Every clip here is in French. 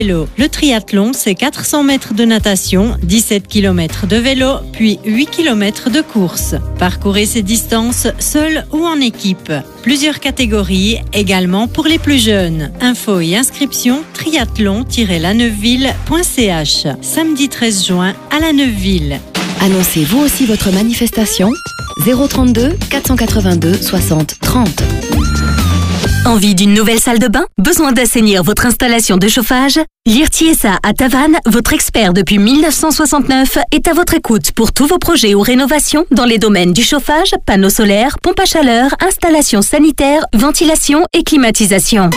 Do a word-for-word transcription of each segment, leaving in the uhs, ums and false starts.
Vélo. Le triathlon, c'est quatre cents mètres de natation, dix-sept kilomètres de vélo, puis huit kilomètres de course. Parcourez ces distances seul ou en équipe. Plusieurs catégories, également pour les plus jeunes. Infos et inscriptions, triathlon tiret la neuveville point c h. Samedi treize juin à la Neuveville. Annoncez vous aussi votre manifestation zéro trente-deux quatre cent quatre-vingt-deux soixante trente. Envie d'une nouvelle salle de bain? Besoin d'assainir votre installation de chauffage? Lirtiesa à Tavannes, votre expert depuis mille neuf cent soixante-neuf, est à votre écoute pour tous vos projets ou rénovations dans les domaines du chauffage, panneaux solaires, pompes à chaleur, installations sanitaires, ventilation et climatisation.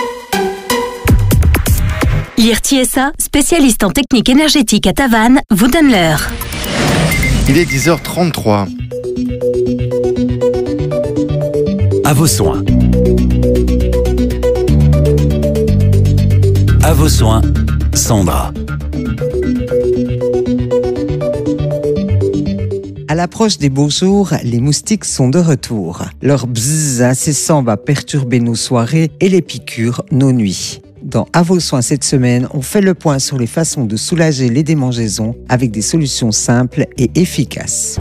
Lirtiesa, spécialiste en technique énergétique à Tavannes, vous donne l'heure. Il est dix heures trente-trois. À vos soins. À vos soins, Sandra. À l'approche des beaux jours, les moustiques sont de retour. Leur bzzz incessant va perturber nos soirées et les piqûres nos nuits. Dans À vos soins cette semaine, on fait le point sur les façons de soulager les démangeaisons avec des solutions simples et efficaces.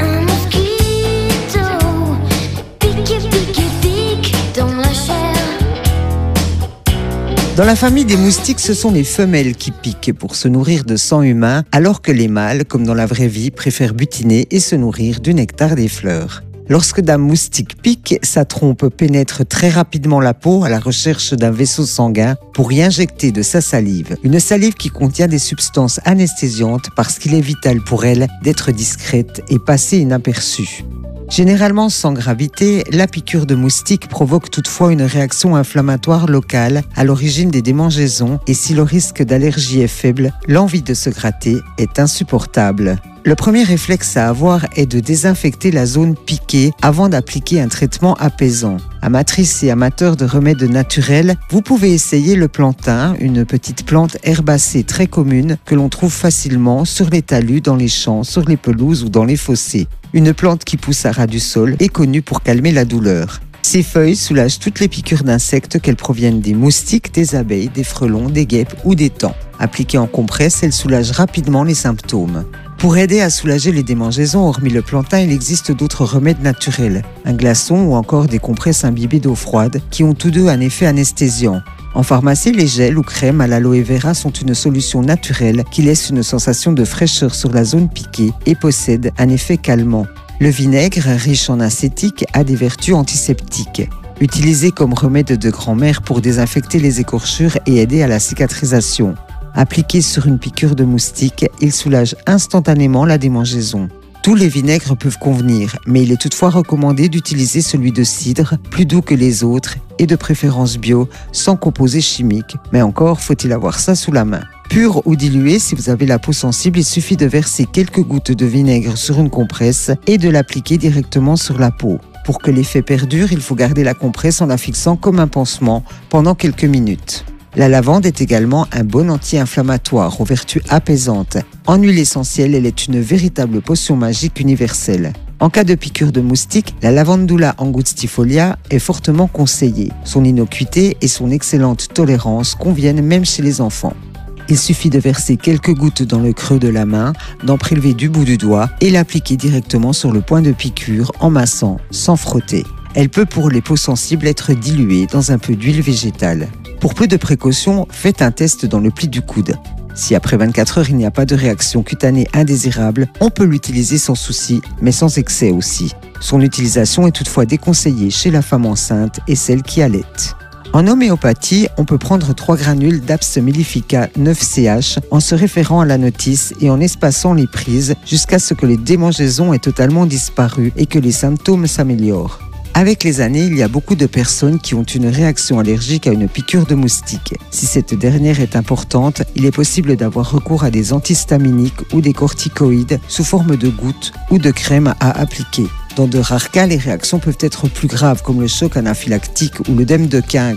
Dans la famille des moustiques, ce sont les femelles qui piquent pour se nourrir de sang humain, alors que les mâles, comme dans la vraie vie, préfèrent butiner et se nourrir du nectar des fleurs. Lorsque Dame Moustique pique, sa trompe pénètre très rapidement la peau à la recherche d'un vaisseau sanguin pour y injecter de sa salive. Une salive qui contient des substances anesthésiantes parce qu'il est vital pour elle d'être discrète et passer inaperçue. Généralement sans gravité, la piqûre de moustique provoque toutefois une réaction inflammatoire locale à l'origine des démangeaisons et si le risque d'allergie est faible, l'envie de se gratter est insupportable. Le premier réflexe à avoir est de désinfecter la zone piquée avant d'appliquer un traitement apaisant. Amatrices et amateurs de remèdes naturels, vous pouvez essayer le plantain, une petite plante herbacée très commune que l'on trouve facilement sur les talus, dans les champs, sur les pelouses ou dans les fossés. Une plante qui pousse à ras du sol est connue pour calmer la douleur. Ses feuilles soulagent toutes les piqûres d'insectes, qu'elles proviennent des moustiques, des abeilles, des frelons, des guêpes ou des taons. Appliquée en compresse, elle soulage rapidement les symptômes. Pour aider à soulager les démangeaisons, hormis le plantain, il existe d'autres remèdes naturels. Un glaçon ou encore des compresses imbibées d'eau froide qui ont tous deux un effet anesthésiant. En pharmacie, les gels ou crèmes à l'aloe vera sont une solution naturelle qui laisse une sensation de fraîcheur sur la zone piquée et possède un effet calmant. Le vinaigre, riche en acétique, a des vertus antiseptiques. Utilisé comme remède de grand-mère pour désinfecter les écorchures et aider à la cicatrisation. Appliqué sur une piqûre de moustique, il soulage instantanément la démangeaison. Tous les vinaigres peuvent convenir, mais il est toutefois recommandé d'utiliser celui de cidre, plus doux que les autres, et de préférence bio, sans composés chimiques. Mais encore, faut-il avoir ça sous la main. Pur ou dilué, si vous avez la peau sensible, il suffit de verser quelques gouttes de vinaigre sur une compresse et de l'appliquer directement sur la peau. Pour que l'effet perdure, il faut garder la compresse en la fixant comme un pansement pendant quelques minutes. La lavande est également un bon anti-inflammatoire aux vertus apaisantes. En huile essentielle, elle est une véritable potion magique universelle. En cas de piqûre de moustique, la lavandula angustifolia est fortement conseillée. Son innocuité et son excellente tolérance conviennent même chez les enfants. Il suffit de verser quelques gouttes dans le creux de la main, d'en prélever du bout du doigt et l'appliquer directement sur le point de piqûre en massant, sans frotter. Elle peut pour les peaux sensibles être diluée dans un peu d'huile végétale. Pour plus de précautions, faites un test dans le pli du coude. Si après vingt-quatre heures il n'y a pas de réaction cutanée indésirable, on peut l'utiliser sans souci, mais sans excès aussi. Son utilisation est toutefois déconseillée chez la femme enceinte et celle qui allaite. En homéopathie, on peut prendre trois granules d'Aps mellifica neuf C H en se référant à la notice et en espaçant les prises jusqu'à ce que les démangeaisons aient totalement disparu et que les symptômes s'améliorent. Avec les années, il y a beaucoup de personnes qui ont une réaction allergique à une piqûre de moustique. Si cette dernière est importante, il est possible d'avoir recours à des antihistaminiques ou des corticoïdes sous forme de gouttes ou de crème à appliquer. Dans de rares cas, les réactions peuvent être plus graves comme le choc anaphylactique ou l'œdème de Quinque.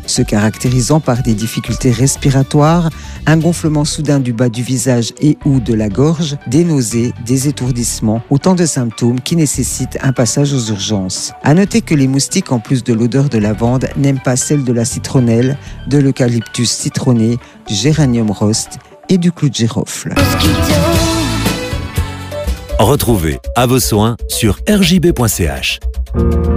se caractérisant par des difficultés respiratoires, un gonflement soudain du bas du visage et ou de la gorge, des nausées, des étourdissements, autant de symptômes qui nécessitent un passage aux urgences. À noter que les moustiques, en plus de l'odeur de lavande, n'aiment pas celle de la citronnelle, de l'eucalyptus citronné, du géranium rost et du clou de girofle. Retrouvez À vos soins sur r j b point c h.